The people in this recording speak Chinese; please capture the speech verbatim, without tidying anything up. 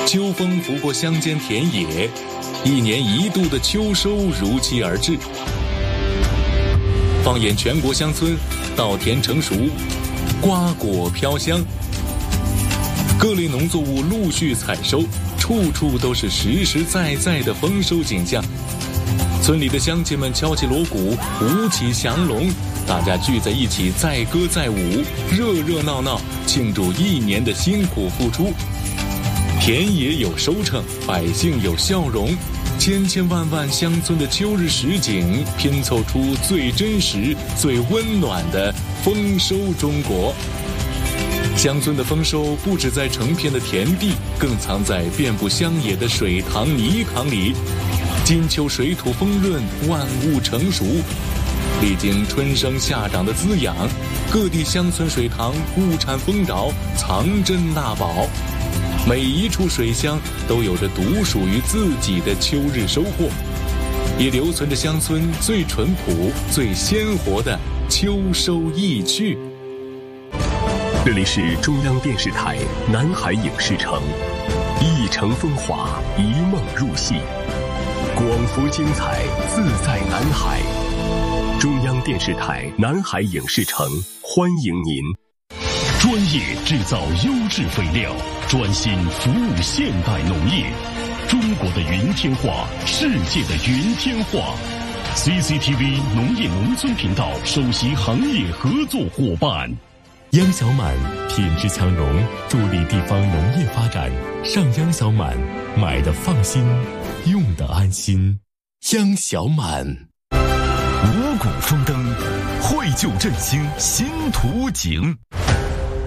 秋风拂过乡间田野，一年一度的秋收如期而至。放眼全国乡村，稻田成熟，瓜果飘香，各类农作物陆续采收，处处都是实实在在的丰收景象。村里的乡亲们敲起锣鼓，舞起祥龙，大家聚在一起载歌载舞，热热闹闹庆祝一年的辛苦付出。田野有收成，百姓有笑容，千千万万乡村的秋日实景拼凑出最真实最温暖的丰收中国。乡村的丰收不止在成片的田地，更藏在遍布乡野的水塘泥塘里。金秋水土丰润，万物成熟，历经春生夏长的滋养，各地乡村水塘物产丰饶，藏珍纳宝。每一处水乡都有着独属于自己的秋日收获，也留存着乡村最淳朴最鲜活的秋收意趣。 这里是中央电视台南海影视城，一城风华，一梦入戏，广福精彩，自在南海。中央电视台南海影视城欢迎您。 专业制造优质肥料，专心服务现代农业。中国的云天化，世界的云天化。C C T V 农业农村频道首席行业合作伙伴。 央小满品质强农，助力地方农业发展。上央小满，买的放心，用的安心。央小满。 五谷丰登，绘就振兴新图景。